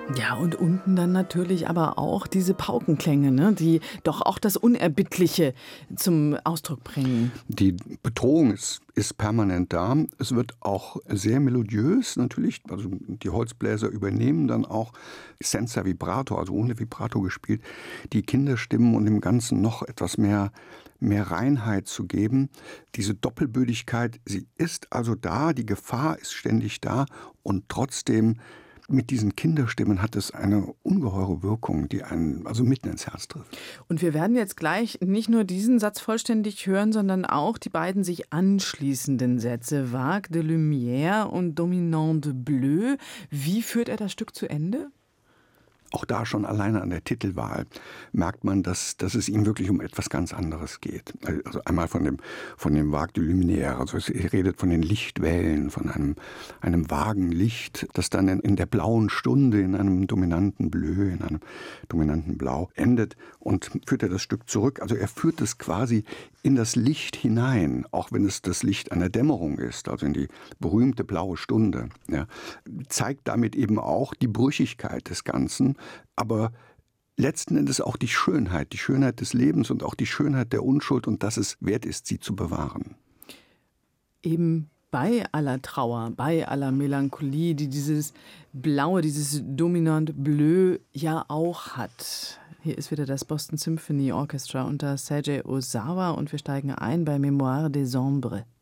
Ja, und unten dann natürlich aber auch diese Paukenklänge, ne, die doch auch das Unerbittliche zum Ausdruck bringen. Die Bedrohung ist permanent da. Es wird auch sehr melodiös natürlich. Also die Holzbläser übernehmen dann auch senza vibrato, also ohne Vibrato gespielt, die Kinderstimmen und dem Ganzen noch etwas mehr Reinheit zu geben. Diese Doppelbödigkeit, sie ist also da, die Gefahr ist ständig da und trotzdem mit diesen Kinderstimmen hat es eine ungeheure Wirkung, die einen also mitten ins Herz trifft. Und wir werden jetzt gleich nicht nur diesen Satz vollständig hören, sondern auch die beiden sich anschließenden Sätze, Vague de Lumière und Dominante Bleu. Wie führt er das Stück zu Ende? Auch da schon alleine an der Titelwahl merkt man, dass es ihm wirklich um etwas ganz anderes geht. Also einmal von dem Vague de Lumière, also er redet von den Lichtwellen, von einem vagen Licht, das dann in der blauen Stunde in einem dominanten Bleu, in einem dominanten Blau endet und führt er das Stück zurück. Also er führt es quasi in das Licht hinein, auch wenn es das Licht einer Dämmerung ist, also in die berühmte blaue Stunde. Ja, zeigt damit eben auch die Brüchigkeit des Ganzen, aber letzten Endes auch die Schönheit des Lebens und auch die Schönheit der Unschuld und dass es wert ist, sie zu bewahren. Eben bei aller Trauer, bei aller Melancholie, die dieses Blaue, dieses Dominant Bleu ja auch hat. Hier ist wieder das Boston Symphony Orchestra unter Seiji Ozawa und wir steigen ein bei Mémoire des Ombres.